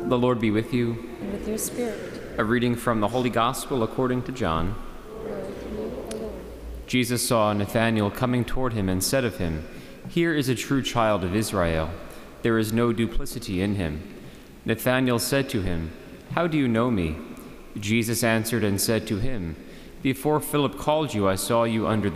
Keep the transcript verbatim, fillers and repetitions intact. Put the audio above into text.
The Lord be with you. And with your spirit. A reading from the Holy Gospel according to John. Glory to you, O Lord. Jesus saw Nathanael coming toward him and said of him, "Here is a true child of Israel. There is no duplicity in him." Nathanael said to him, "How do you know me?" Jesus answered and said to him, "Before Philip called you, I saw you under